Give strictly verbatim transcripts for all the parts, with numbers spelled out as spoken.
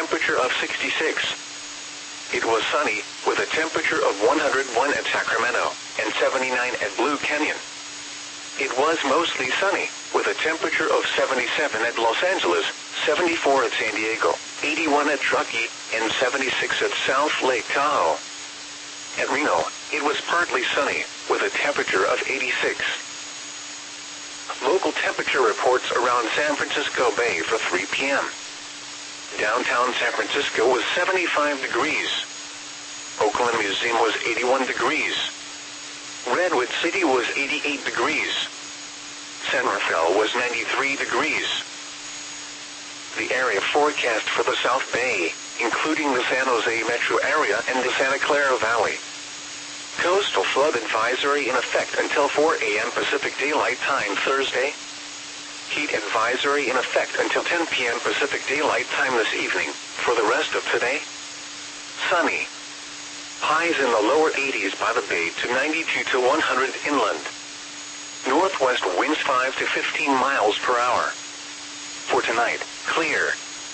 temperature of sixty-six. It was sunny, with a temperature of one hundred one at Sacramento, and seventy-nine at Blue Canyon. It was mostly sunny, with a temperature of seventy-seven at Los Angeles, seventy-four at San Diego, eighty-one at Truckee, and seventy-six at South Lake Tahoe. At Reno, it was partly sunny, with a temperature of eighty-six. Local temperature reports around San Francisco Bay for three p m Downtown San Francisco was seventy-five degrees. Oakland Museum was eighty-one degrees. Redwood City was eighty-eight degrees. San Rafael was ninety-three degrees. The area forecast for the South Bay, including the San Jose metro area and the Santa Clara Valley. Coastal flood advisory in effect until four a m Pacific Daylight Time Thursday. Heat advisory in effect until ten p m Pacific Daylight Time this evening. For the rest of today, sunny. Highs in the lower eighties by the bay to ninety-two to one hundred inland. Northwest winds five to fifteen miles per hour. For tonight, clear.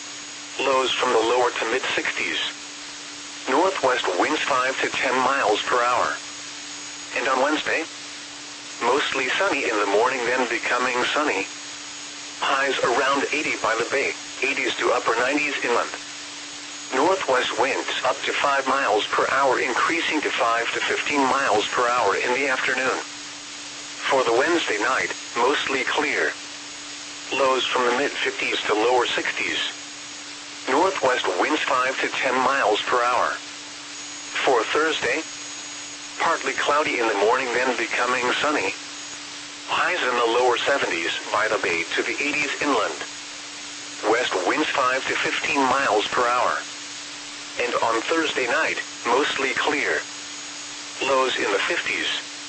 Lows from the lower to mid-sixties. Northwest winds five to ten miles per hour. And on Wednesday, mostly sunny in the morning, then becoming sunny. Highs around eighty by the bay, eighties to upper nineties inland. Northwest winds up to five miles per hour, increasing to five to fifteen miles per hour in the afternoon. For the Wednesday night, mostly clear. Lows from the mid-fifties to lower sixties. Northwest winds five to ten miles per hour. For Thursday, partly cloudy in the morning, then becoming sunny. Highs in the lower seventies by the bay to the eighties inland. West winds five to fifteen miles per hour. And on Thursday night, mostly clear. Lows in the fifties.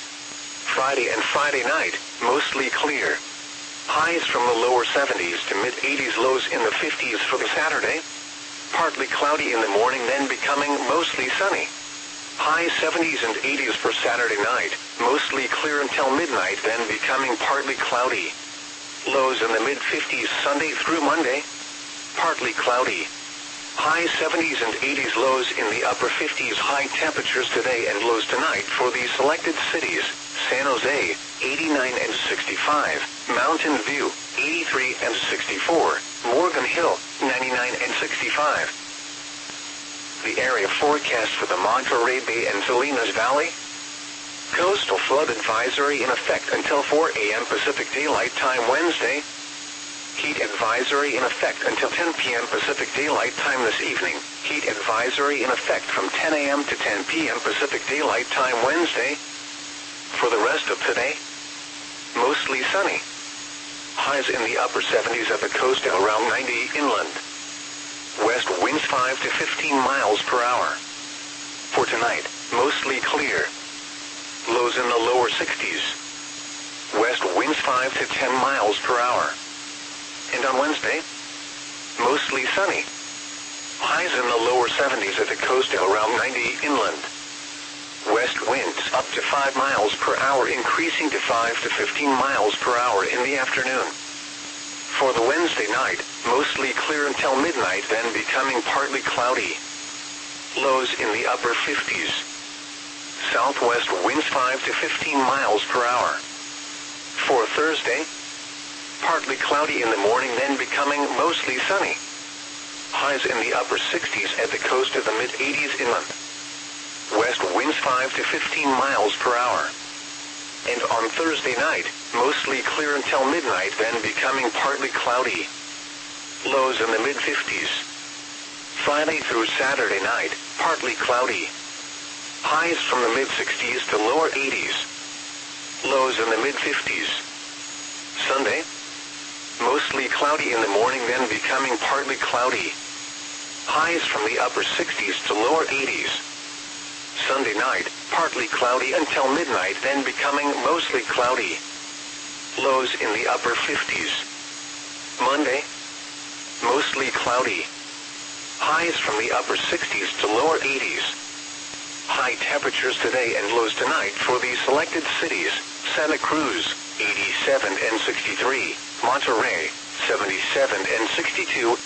Friday and Friday night, mostly clear. Highs from the lower seventies to mid-eighties, lows in the fifties for the Saturday. Partly cloudy in the morning, then becoming mostly sunny. High seventies and eighties for Saturday night, mostly clear until midnight, then becoming partly cloudy. Lows in the mid-fifties Sunday through Monday. Partly cloudy. High seventies and eighties, lows in the upper fifties. High temperatures today and lows tonight for the selected cities: San Jose, eighty-nine and sixty-five, Mountain View, eighty-three and sixty-four, Morgan Hill, ninety-nine and sixty-five. The area forecast for the Monterey Bay and Salinas Valley. Coastal flood advisory in effect until four a m Pacific Daylight Time Wednesday. Heat advisory in effect until ten p m Pacific Daylight Time this evening. Heat advisory in effect from ten a m to ten p m Pacific Daylight Time Wednesday. For the rest of today, mostly sunny. Highs in the upper seventies at the coast and around ninety inland. West winds five to fifteen miles per hour. For tonight, mostly clear. Lows in the lower sixties. West winds five to ten miles per hour. And on Wednesday, mostly sunny. Highs in the lower seventies at the coast and around ninety inland. West winds up to five miles per hour, increasing to five to fifteen miles per hour in the afternoon. For the Wednesday night, mostly clear until midnight, then becoming partly cloudy. Lows in the upper fifties. Southwest winds five to fifteen miles per hour. For Thursday, partly cloudy in the morning, then becoming mostly sunny. Highs in the upper sixties at the coast of the mid-eighties inland. West winds five to fifteen miles per hour. And on Thursday night, mostly clear until midnight, then becoming partly cloudy. Lows in the mid-fifties. Friday through Saturday night, partly cloudy. Highs from the mid-sixties to lower eighties. Lows in the mid-fifties. Sunday, mostly cloudy in the morning, then becoming partly cloudy. Highs from the upper sixties to lower eighties. Sunday night, partly cloudy until midnight, then becoming mostly cloudy. Lows in the upper fifties. Monday, mostly cloudy. Highs from the upper sixties to lower eighties. High temperatures today and lows tonight for the selected cities: Santa Cruz, eighty-seven and sixty-three, Monterey, seventy-seven and sixty-two,